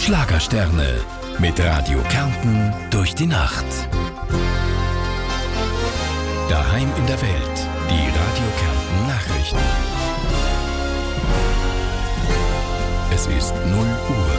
Schlagersterne mit Radio Kärnten durch die Nacht. Daheim in der Welt, die Radio Kärnten Nachrichten. Es ist 0 Uhr.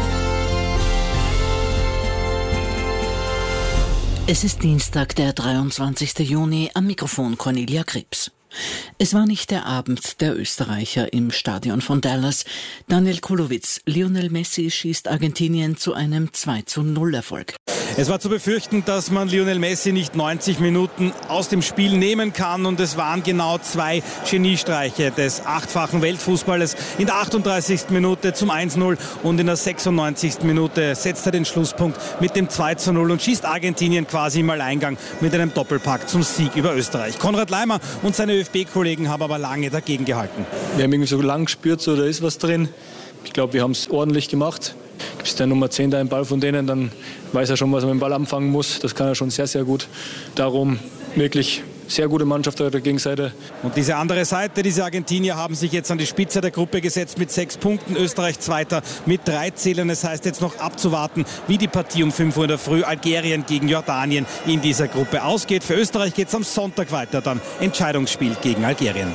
Es ist Dienstag, der 23. Juni, am Mikrofon Cornelia Krebs. Es war nicht der Abend der Österreicher im Stadion von Dallas. Daniel Kulowitz, Lionel Messi schießt Argentinien zu einem 2:0 Erfolg. Es war zu befürchten, dass man Lionel Messi nicht 90 Minuten aus dem Spiel nehmen kann, und es waren genau 2 Geniestreiche des 8-fachen Weltfußballers. In der 38. Minute zum 1:0 und in der 96. Minute setzt er den Schlusspunkt mit dem 2:0 und schießt Argentinien quasi im Alleingang mit einem Doppelpack zum Sieg über Österreich. Konrad Laimer und seine ÖFB-Kollegen haben aber lange dagegen gehalten. Wir haben irgendwie so lang gespürt, so da ist was drin. Ich glaube, wir haben es ordentlich gemacht. Gibt es der Nummer 10 da einen Ball von denen, dann weiß er schon, was er mit dem Ball anfangen muss. Das kann er schon sehr, sehr gut. Darum wirklich sehr gute Mannschaft auf der Gegenseite. Und diese andere Seite, diese Argentinier haben sich jetzt an die Spitze der Gruppe gesetzt mit 6 Punkten. Österreich Zweiter mit 3 Zählern. Es heißt jetzt noch abzuwarten, wie die Partie um 5 Uhr in der Früh Algerien gegen Jordanien in dieser Gruppe ausgeht. Für Österreich geht es am Sonntag weiter, dann Entscheidungsspiel gegen Algerien.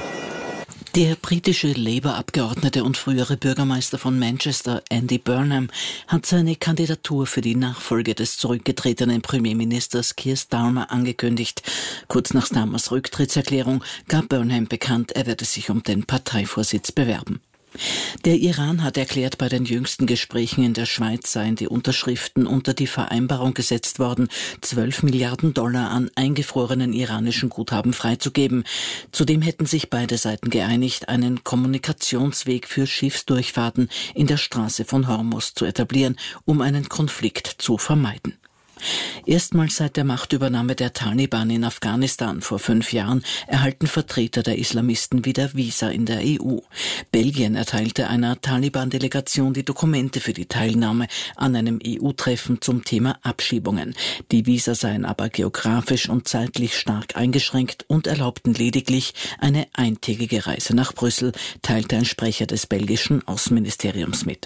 Der britische Labour-Abgeordnete und frühere Bürgermeister von Manchester, Andy Burnham, hat seine Kandidatur für die Nachfolge des zurückgetretenen Premierministers Keir Starmer angekündigt. Kurz nach Starmers Rücktrittserklärung gab Burnham bekannt, er werde sich um den Parteivorsitz bewerben. Der Iran hat erklärt, bei den jüngsten Gesprächen in der Schweiz seien die Unterschriften unter die Vereinbarung gesetzt worden, $12 Milliarden an eingefrorenen iranischen Guthaben freizugeben. Zudem hätten sich beide Seiten geeinigt, einen Kommunikationsweg für Schiffsdurchfahrten in der Straße von Hormuz zu etablieren, um einen Konflikt zu vermeiden. Erstmals seit der Machtübernahme der Taliban in Afghanistan vor 5 Jahren erhalten Vertreter der Islamisten wieder Visa in der EU. Belgien erteilte einer Taliban-Delegation die Dokumente für die Teilnahme an einem EU-Treffen zum Thema Abschiebungen. Die Visa seien aber geografisch und zeitlich stark eingeschränkt und erlaubten lediglich eine eintägige Reise nach Brüssel, teilte ein Sprecher des belgischen Außenministeriums mit.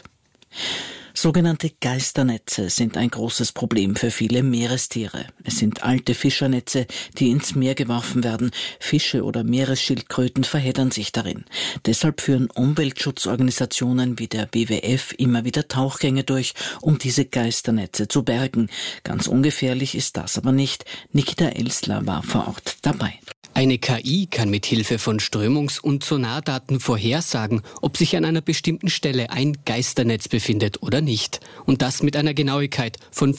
Sogenannte Geisternetze sind ein großes Problem für viele Meerestiere. Es sind alte Fischernetze, die ins Meer geworfen werden. Fische oder Meeresschildkröten verheddern sich darin. Deshalb führen Umweltschutzorganisationen wie der WWF immer wieder Tauchgänge durch, um diese Geisternetze zu bergen. Ganz ungefährlich ist das aber nicht. Nikita Elsler war vor Ort dabei. Eine KI kann mit Hilfe von Strömungs- und Sonardaten vorhersagen, ob sich an einer bestimmten Stelle ein Geisternetz befindet oder nicht. Und das mit einer Genauigkeit von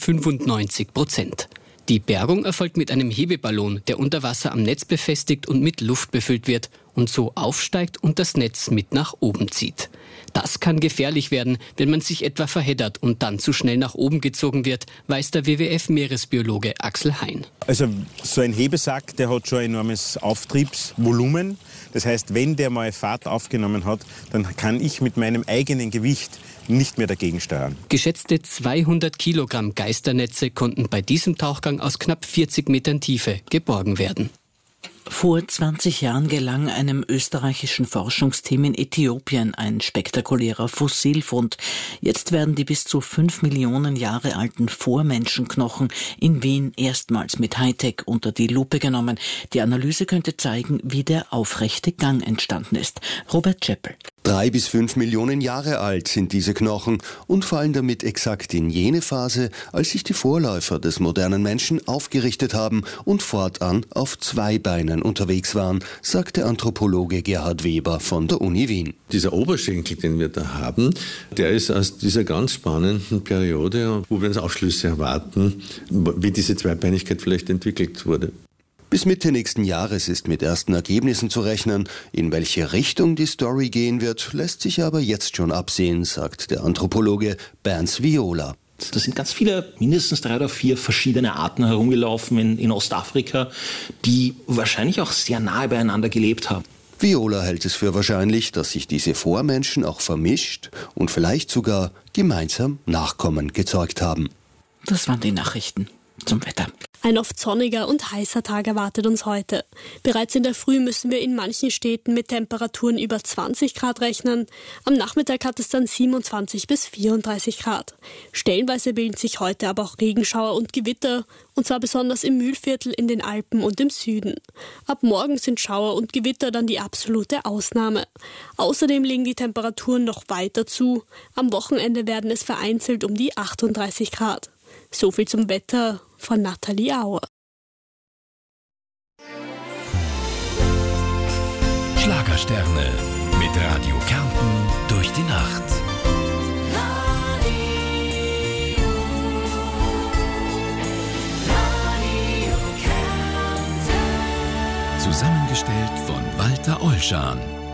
95%. Die Bergung erfolgt mit einem Hebeballon, der unter Wasser am Netz befestigt und mit Luft befüllt wird und so aufsteigt und das Netz mit nach oben zieht. Das kann gefährlich werden, wenn man sich etwa verheddert und dann zu schnell nach oben gezogen wird, weiß der WWF-Meeresbiologe Axel Hein. Also so ein Hebesack, der hat schon ein enormes Auftriebsvolumen. Das heißt, wenn der mal Fahrt aufgenommen hat, dann kann ich mit meinem eigenen Gewicht nicht mehr dagegen steuern. Geschätzte 200 Kilogramm Geisternetze konnten bei diesem Tauchgang aus knapp 40 Metern Tiefe geborgen werden. Vor 20 Jahren gelang einem österreichischen Forschungsteam in Äthiopien ein spektakulärer Fossilfund. Jetzt werden die bis zu 5 Millionen Jahre alten Vormenschenknochen in Wien erstmals mit Hightech unter die Lupe genommen. Die Analyse könnte zeigen, wie der aufrechte Gang entstanden ist. Robert Chappell. 3 bis 5 Millionen Jahre alt sind diese Knochen und fallen damit exakt in jene Phase, als sich die Vorläufer des modernen Menschen aufgerichtet haben und fortan auf 2 Beinen unterwegs waren, sagt der Anthropologe Gerhard Weber von der Uni Wien. Dieser Oberschenkel, den wir da haben, der ist aus dieser ganz spannenden Periode, wo wir uns Aufschlüsse erwarten, wie diese Zweibeinigkeit vielleicht entwickelt wurde. Bis Mitte nächsten Jahres ist mit ersten Ergebnissen zu rechnen. In welche Richtung die Story gehen wird, lässt sich aber jetzt schon absehen, sagt der Anthropologe Bernd Viola. Da sind ganz viele, mindestens 3 oder 4 verschiedene Arten herumgelaufen in Ostafrika, die wahrscheinlich auch sehr nahe beieinander gelebt haben. Viola hält es für wahrscheinlich, dass sich diese Vormenschen auch vermischt und vielleicht sogar gemeinsam Nachkommen gezeugt haben. Das waren die Nachrichten zum Wetter. Ein oft sonniger und heißer Tag erwartet uns heute. Bereits in der Früh müssen wir in manchen Städten mit Temperaturen über 20 Grad rechnen. Am Nachmittag hat es dann 27 bis 34 Grad. Stellenweise bilden sich heute aber auch Regenschauer und Gewitter, und zwar besonders im Mühlviertel, in den Alpen und im Süden. Ab morgen sind Schauer und Gewitter dann die absolute Ausnahme. Außerdem legen die Temperaturen noch weiter zu. Am Wochenende werden es vereinzelt um die 38 Grad. So viel zum Wetter von Nathalie Auer. Schlagersterne mit Radio Kärnten durch die Nacht. Radio Kärnten. Zusammengestellt von Walter Olschan.